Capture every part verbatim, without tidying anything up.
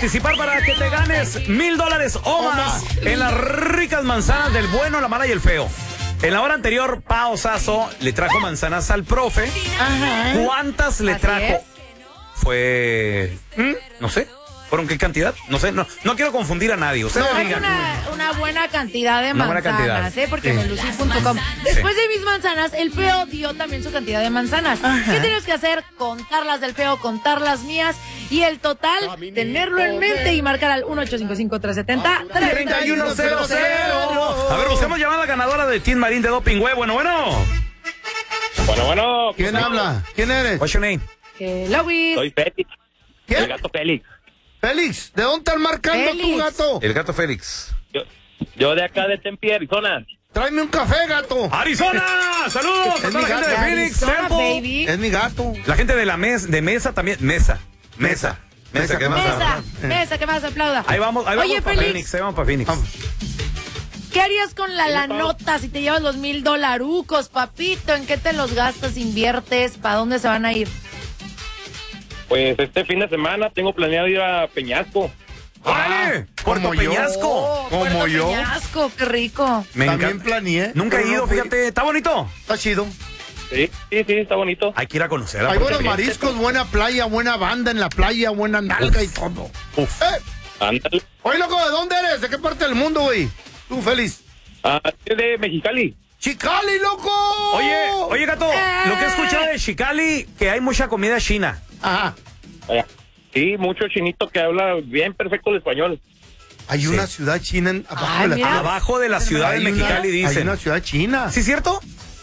participar para que te ganes mil dólares o más en las ricas manzanas del bueno, la mala y el feo. En la hora anterior, Pao Sasso le trajo manzanas al profe. Ajá. ¿Cuántas le Así trajo? es. Fue... ¿Mm? No sé. ¿Fueron qué cantidad? No sé, no, no quiero confundir a nadie. Ustedes Hay digan. una, una buena cantidad de Una buena manzanas, cantidad. ¿eh? Porque Sí. en el lucy punto com. Después de mis manzanas, el feo dio también su cantidad de manzanas. Ajá. ¿Qué tienes que hacer? Contarlas del feo, contar las mías y el total, tenerlo en mente y marcar al uno ocho cinco cinco, tres siete cero, treinta y uno cero cero. A ver, busquemos llamada ganadora de Team Marín de Doping Web. Bueno, bueno. Bueno, bueno. ¿Quién habla? ¿Quién eres? What's your name? Hello, Luis. Soy Félix. ¿Quién? El gato Félix. Félix, ¿de dónde estás marcando Félix. tu gato? El gato Félix. Yo, yo de acá de Tempe, Arizona. Tráeme un café, gato. ¡Arizona! ¡Saludos a Es toda mi la gente de gato. Phoenix, Arizona, Temple! baby. Es mi gato. La gente de la mes, de Mesa también. Mesa. Mesa. Mesa, ¿qué más? Mesa, mesa, que más aplauda. Ahí vamos, ahí vamos Oye, para Félix, Phoenix, ahí vamos para Phoenix. Vamos. ¿qué harías con la la nota si te llevas los mil dolarucos, papito? ¿En qué te los gastas, inviertes? ¿Para dónde se van a ir? Pues este fin de semana tengo planeado ir a Peñasco. ¡Órale! ¡Puerto como yo. Peñasco! Oh, como Puerto yo. Peñasco, qué rico. Me También encanta. planeé. Nunca he pero ido, no fui. fíjate. ¿Está bonito? Está chido. Sí, sí, sí, está bonito. Hay que ir a conocer a Hay Puerto buenos Peñasco. mariscos, buena playa, buena banda en la playa, buena nalga y todo. Uf. Eh, Ándale. oye, loco, ¿de dónde eres? ¿De qué parte del mundo, güey? Tú, Félix. Ah, es de Mexicali. ¡Chicali, loco! Oye, oye, gato, lo que he escuchado de Chicali, que hay mucha comida china. Ajá. Allá. Sí, mucho chinito que habla bien perfecto el español. Hay Sí. una ciudad china en, abajo Ay, de la mira. tierra. Abajo de la ciudad de Hay una- Mexicali, Hay dicen. una ciudad china. ¿Sí es cierto?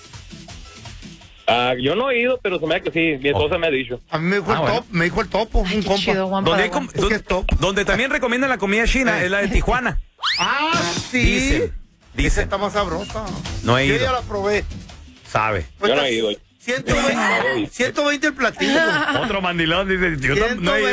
Ah, yo no he ido, pero se me da que sí. Mi esposa me ha dicho. A mí me dijo Ah, el bueno. top, me dijo el topo, Ay, un qué compa. chido, Juan Donde, hay Paraguay. com- Es don- que es top. donde también recomiendan la comida china es la de Tijuana. Ah, sí. Dicen, Esa dicen. está más sabrosa. No he Yo ido. ya la probé. Sabe. Yo no he ido. ciento veinte, ciento veinte el platillo. Otro mandilón dice, yo no- no he ido.